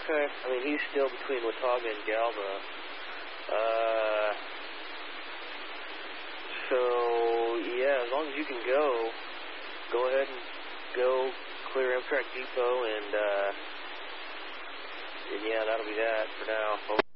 Okay. I mean, he's still between Watauga and Galva. So, yeah, as long as you can go ahead and go clear Amtrak Depot, and yeah, that'll be that for now.